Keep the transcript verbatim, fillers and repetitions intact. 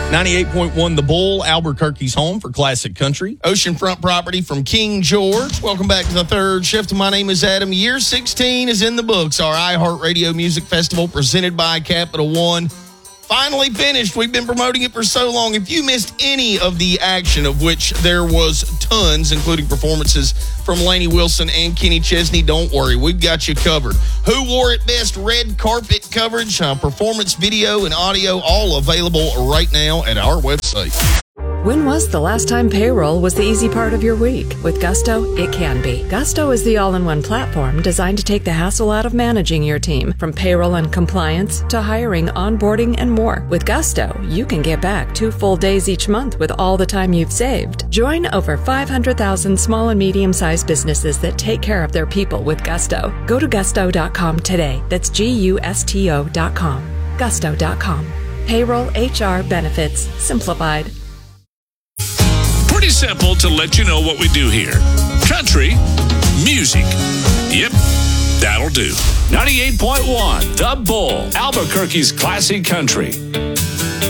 ninety-eight point one The Bull, Albuquerque's home for classic country. Oceanfront property from King George. Welcome back to the third shift. My name is Adam. Year sixteen is in the books. Our iHeartRadio Music Festival presented by Capital One. Finally finished. We've been promoting it for so long. If you missed any of the action, of which there was tons, including performances from Lainey Wilson and Kenny Chesney, don't worry. We've got you covered. Who Wore It Best red carpet coverage, uh, performance video, and audio, all available right now at our website. When was the last time payroll was the easy part of your week? With Gusto, it can be. Gusto is the all-in-one platform designed to take the hassle out of managing your team, from payroll and compliance to hiring, onboarding, and more. With Gusto, you can get back two full days each month with all the time you've saved. Join over five hundred thousand small and medium-sized businesses that take care of their people with Gusto. Go to gusto dot com today. That's G U S T O dot com. gusto dot com. Payroll, H R, benefits, simplified. Pretty simple to let you know what we do here. Country music. Yep, that'll do. ninety-eight point one The Bull, Albuquerque's classic country.